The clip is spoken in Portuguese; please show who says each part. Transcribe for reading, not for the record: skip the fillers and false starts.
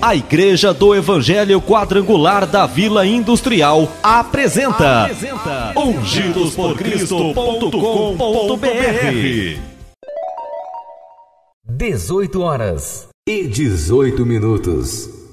Speaker 1: A Igreja do Evangelho Quadrangular da Vila Industrial apresenta ungidosporcristo.com.br.
Speaker 2: 18 horas e 18 minutos.